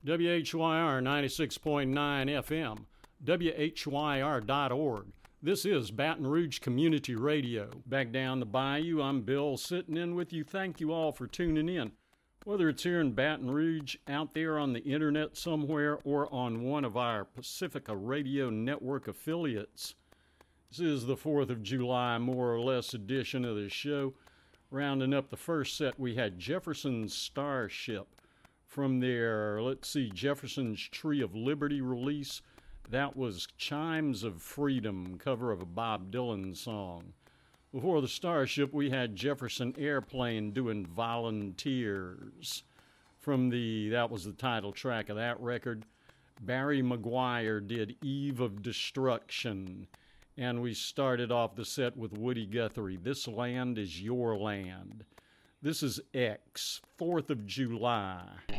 WHYR 96.9 FM, WHYR.org. This is Baton Rouge Community Radio. Back down the bayou, I'm Bill, sitting in with you. Thank you all for tuning in. Whether it's here in Baton Rouge, out there on the internet somewhere, or on one of our Pacifica Radio Network affiliates. This is the 4th of July, more or less, edition of the show. Rounding up the first set, we had Jefferson's Starship. From their, Jefferson's Tree of Liberty release. That was Chimes of Freedom, cover of a Bob Dylan song. Before the Starship, we had Jefferson Airplane doing Volunteers. That was the title track of that record. Barry Maguire did Eve of Destruction. And we started off the set with Woody Guthrie, This Land Is Your Land. This is X, 4th of July.